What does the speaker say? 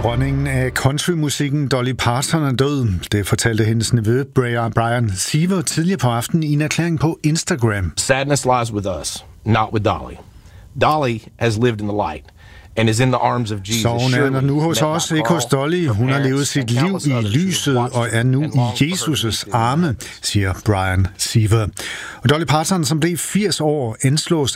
Dronningen af countrymusikken Dolly Parton er død. Det fortalte hendes nevø Brian Seaver tidligere på aftenen i en erklæring på Instagram. Sadness lies with us, not with Dolly. Dolly has lived in the light and is in the arms of Jesus. Sorgen er der nu hos os, ikke hos Dolly. Hun har levet sit liv i lyset og er nu i Jesus' arme, siger Brian Seaver. Og Dolly Parton, som blev 80 år, anslås